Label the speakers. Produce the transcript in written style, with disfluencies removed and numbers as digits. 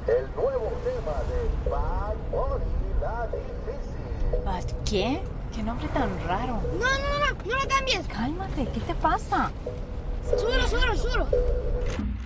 Speaker 1: El nuevo tema de Bad Bunny, La Difícil.
Speaker 2: ¿Bad qué? ¿Qué nombre tan raro?
Speaker 3: No lo cambies.
Speaker 2: Cálmate, ¿qué te pasa?
Speaker 3: Súbelo.